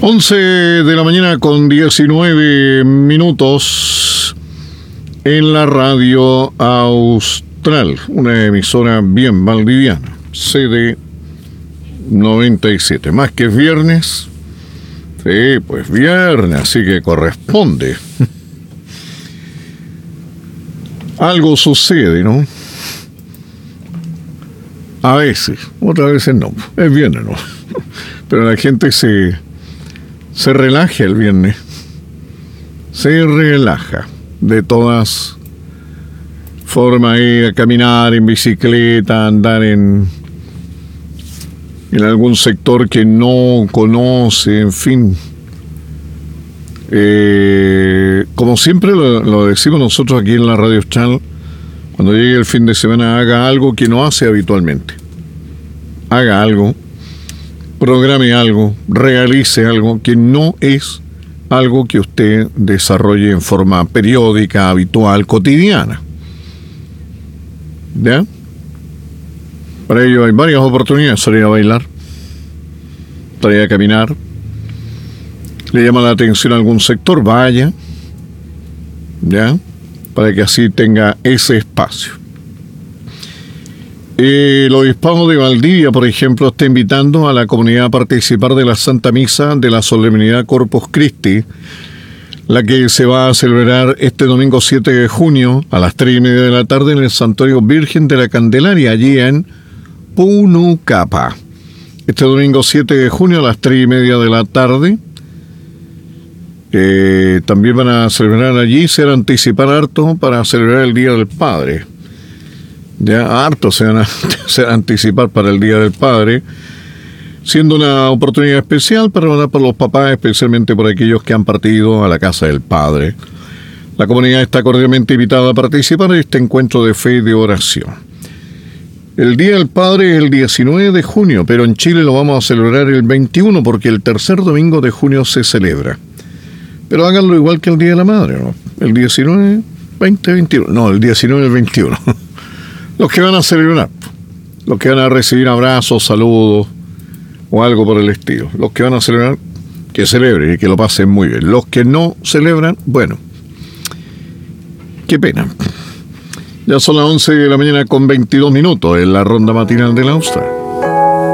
11 de la mañana con 19 minutos en la radio Austral, una emisora bien valdiviana, CD 97. Más que es viernes, sí, pues viernes, así que corresponde. Algo sucede, ¿no? A veces, otras veces no, es viernes, ¿no? Pero la gente se relaja el viernes, se relaja de todas formas, a caminar en bicicleta, andar en algún sector que no conoce, en fin. Como siempre lo decimos nosotros aquí en la Radio Austral, cuando llegue el fin de semana, haga algo que no hace habitualmente. Haga algo, programe algo, realice algo que no es algo que usted desarrolle en forma periódica, habitual, cotidiana. ¿Ya? Para ello hay varias oportunidades: salir a bailar, salir a caminar. Le llama la atención a algún sector, vaya, ¿ya? Para que así tenga ese espacio. El Obispado de Valdivia, por ejemplo, está invitando a la comunidad a participar de la Santa Misa de la Solemnidad Corpus Christi, la que se va a celebrar este domingo 7 de junio a las 3:30 de la tarde en el Santuario Virgen de la Candelaria, allí en Punucapa. Este domingo 7 de junio a las 3:30 de la tarde. También van a celebrar allí, se van a anticipar harto para celebrar el Día del Padre. Ya harto se van a anticipar para el Día del Padre, siendo una oportunidad especial para los papás, especialmente por aquellos que han partido a la casa del Padre. La comunidad está cordialmente invitada a participar en este encuentro de fe y de oración. El Día del Padre es el 19 de junio, pero en Chile lo vamos a celebrar el 21 porque el tercer domingo de junio se celebra. Pero háganlo igual que el Día de la Madre, ¿no? El 19, 20, 21. No, el 19 y el 21. Los que van a celebrar, los que van a recibir abrazos, saludos o algo por el estilo. Los que van a celebrar, que celebren y que lo pasen muy bien. Los que no celebran, bueno, qué pena. Ya son las 11 de la mañana con 22 minutos en la ronda matinal de la Austral.